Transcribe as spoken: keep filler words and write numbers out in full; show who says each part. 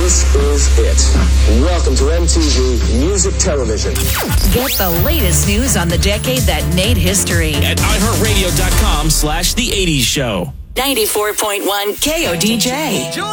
Speaker 1: This is it. Welcome to M T V Music Television.
Speaker 2: Get the latest news on the decade that made history
Speaker 3: at iHeartRadio.com slash The eighties Show.
Speaker 2: ninety-four point one K O D J.